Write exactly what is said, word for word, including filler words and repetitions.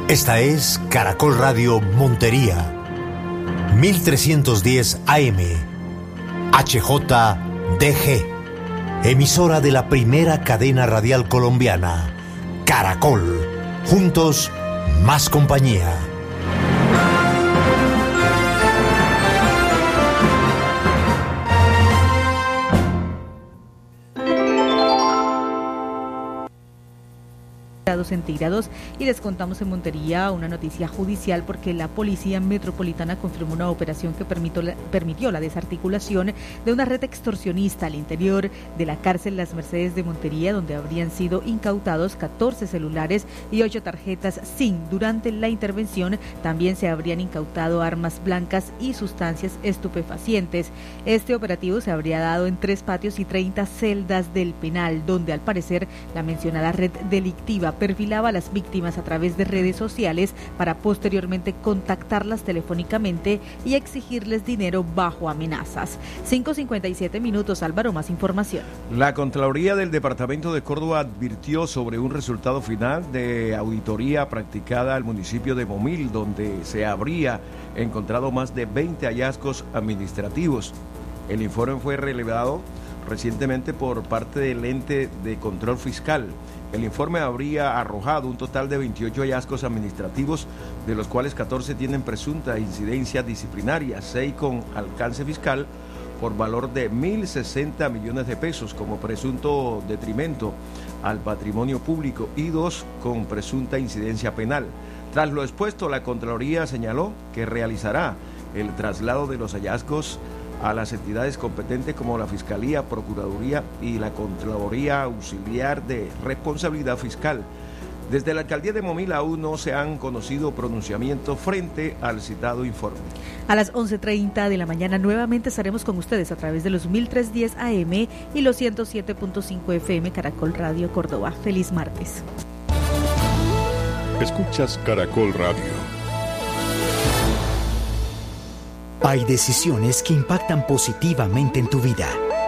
Esta es Caracol Radio Montería, mil trescientos diez A M, H J D G, emisora de la primera cadena radial colombiana, Caracol. Juntos, más compañía. Centígrados y les contamos en Montería una noticia judicial porque la Policía Metropolitana confirmó una operación que permitió la, permitió la desarticulación de una red extorsionista al interior de la cárcel Las Mercedes de Montería, donde habrían sido incautados catorce celulares y ocho tarjetas SIM. Durante la intervención también se habrían incautado armas blancas y sustancias estupefacientes. Este operativo se habría dado en tres patios y treinta celdas del penal, donde al parecer la mencionada red delictiva perfilaba a las víctimas a través de redes sociales para posteriormente contactarlas telefónicamente y exigirles dinero bajo amenazas. cinco cincuenta y siete minutos, Álvaro, más información. La Contraloría del Departamento de Córdoba advirtió sobre un resultado final de auditoría practicada al municipio de Momil, donde se habría encontrado más de veinte hallazgos administrativos. El informe fue relevado recientemente por parte del ente de control fiscal. El informe habría arrojado un total de veintiocho hallazgos administrativos, de los cuales catorce tienen presunta incidencia disciplinaria, seis con alcance fiscal por valor de mil sesenta millones de pesos como presunto detrimento al patrimonio público y dos con presunta incidencia penal. Tras lo expuesto, la Contraloría señaló que realizará el traslado de los hallazgos a las entidades competentes como la Fiscalía, Procuraduría y la Contraloría Auxiliar de Responsabilidad Fiscal. Desde la Alcaldía de Momil aún no se han conocido pronunciamientos frente al citado informe. A las once treinta de la mañana nuevamente estaremos con ustedes a través de los mil trescientos diez A M y los ciento siete punto cinco F M Caracol Radio Córdoba. Feliz martes. Escuchas Caracol Radio. Hay decisiones que impactan positivamente en tu vida